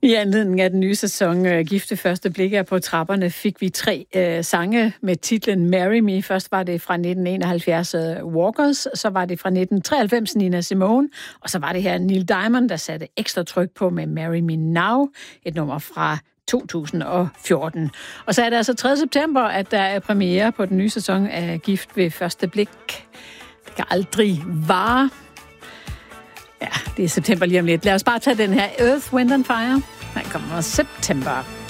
I anledning af den nye sæson Gift ved første blik er på trapperne, fik vi 3 sange med titlen Marry Me. Først var det fra 1971 Walkers, så var det fra 1993 Nina Simone, og så var det her Neil Diamond, der satte ekstra tryk på med Marry Me Now, et nummer fra 2014. Og så er det altså 3. september, at der er premiere på den nye sæson af Gift ved første blik. Det kan aldrig vare. Ja, det er september lige om lidt. Lad os bare tage den her Earth, Wind and Fire. Her kommer September.